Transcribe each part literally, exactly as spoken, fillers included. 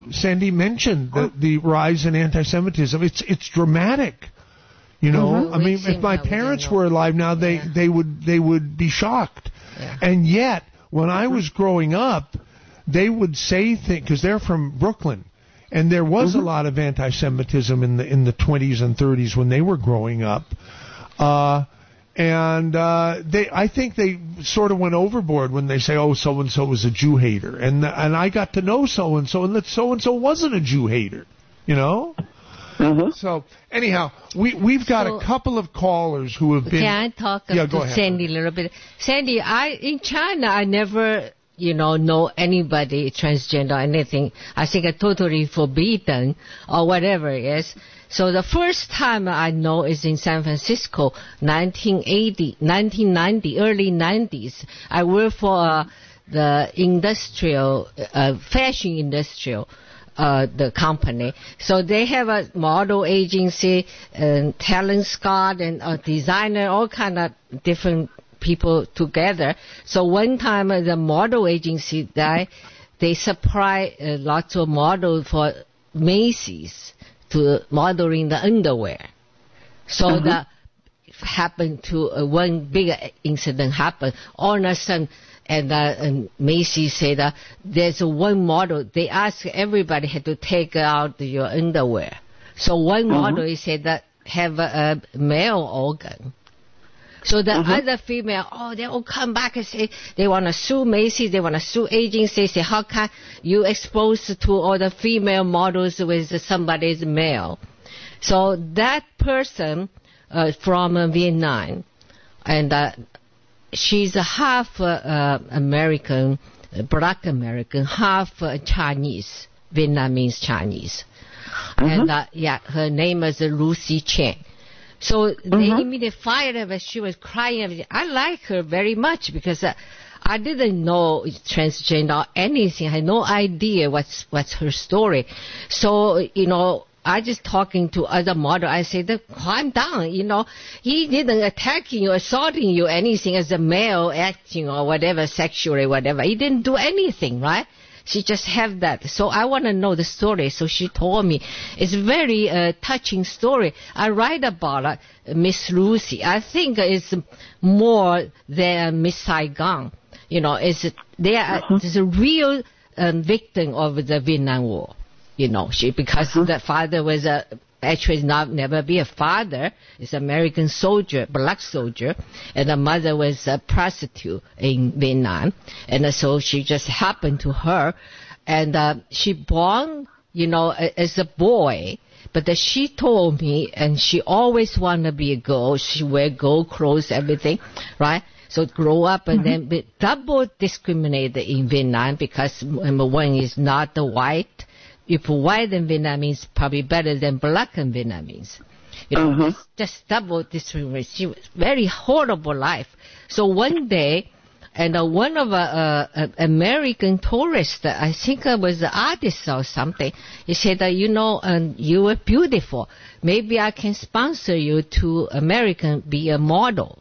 Sandy mentioned the, the rise in anti-Semitism. It's it's dramatic. You know, mm-hmm. I mean, if my parents were alive now, they, yeah. they would they would be shocked. Yeah. And yet, when I was growing up, they would say things, because they're from Brooklyn, and there was mm-hmm. a lot of anti-Semitism in the in the twenties and thirties when they were growing up. Uh, and uh, they, I think they sort of went overboard when they say, "Oh, so and so was a Jew hater," and and I got to know so and so, and that so and so wasn't a Jew hater. You know. Mm-hmm. So anyhow, we we've got so, a couple of callers who have been. Can I talk yeah, to Sandy a little bit? Sandy, I in China I never you know know anybody transgender or anything. I think it's totally forbidden or whatever it is. So the first time I know is in San Francisco, nineteen eighty, nineteen ninety, early nineties. I worked for uh, the industrial uh, fashion industrial. Uh, the company. So they have a model agency and talent scout and a designer, all kind of different people together. So one time uh, the model agency guy, they supply uh, lots of models for Macy's to modeling the underwear. So mm-hmm. that happened to uh, one big incident happened. All of a sudden, And, uh, and Macy said uh, there's one model. They asked everybody had to take out your underwear. So one uh-huh. model he said that have a, a male organ. So the uh-huh. other female, oh, they all come back and say they want to sue Macy, they want to sue agency. Say how can you expose to all the female models with somebody's male? So that person uh, from uh, Vietnam, and. Uh, She's a half uh, uh, American, uh, black American, half uh, Chinese, Vietnamese Chinese. Uh-huh. And, uh, yeah, her name is uh, Lucy Chen. So uh-huh. they immediately fired her, but she was crying. I like her very much because uh, I didn't know transgender or anything. I had no idea what's, what's her story. So, you know, I just talking to other model. I said, calm down, you know. He didn't attacking you, assaulting you, anything as a male acting or whatever, sexually, whatever. He didn't do anything, right? She just have that. So I want to know the story. So she told me. It's a very uh, touching story. I write about uh, Miss Lucy. I think it's more than Miss Saigon. You know, it's, they are uh-huh. it's a real um, victim of the Vietnam War. You know, she because uh-huh. the father was a actually not never be a father. It's an American soldier, black soldier, and the mother was a prostitute in Vietnam, and uh, so she just happened to her, and uh, she born, you know, as a boy. But uh, she told me, and she always wanted to be a girl. She wear girl clothes, everything, right? So grow up and mm-hmm. then be double discriminated in Vietnam because number one is not the white. If white and Vietnamese, probably better than black and Vietnamese. You know, uh-huh. just double discrimination. She was very horrible life. So one day, and uh, one of uh, uh, American tourists, I think it was an artist or something, he said, uh, you know, um, you are beautiful. Maybe I can sponsor you to American, be a model.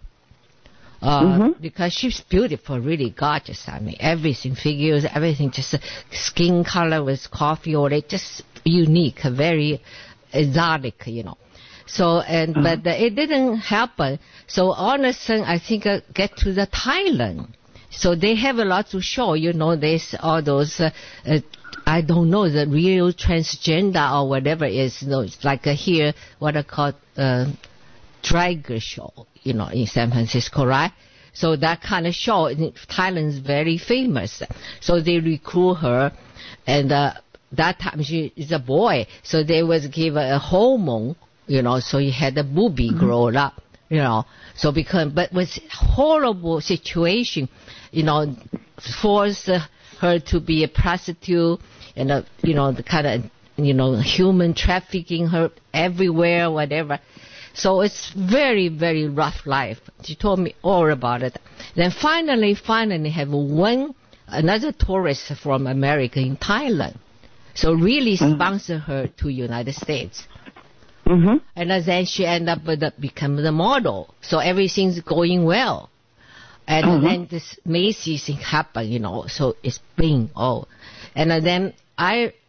Uh, mm-hmm. Because she's beautiful, really gorgeous. I mean, everything, figures, everything, just uh, skin color with coffee or it, just unique, very exotic, you know. So, and, mm-hmm. but uh, it didn't happen. So all of a sudden, I think uh, get to the Thailand. So they have a lot to show, you know, there's all those, uh, uh, I don't know, the real transgender or whatever it is, you know, it's like uh, here, what I call, uh, drag show, you know, in San Francisco, right? So that kind of show in Thailand is very famous. So they recruit her, and uh, that time she is a boy, so they was give her a hormone, you know, so he had a boobie mm-hmm. grow up, you know. So because, but with horrible situation, you know, forced her to be a prostitute, and uh, you know, the kind of, you know, human trafficking her everywhere, whatever. So it's very, very rough life. She told me all about it. Then finally, finally have one, another tourist from America in Thailand. So really mm-hmm. sponsor her to United States. Mm-hmm. And then she ended up with the, become the model. So everything's going well. And mm-hmm. then this Macy's thing happened, you know, so it's been, oh. And then I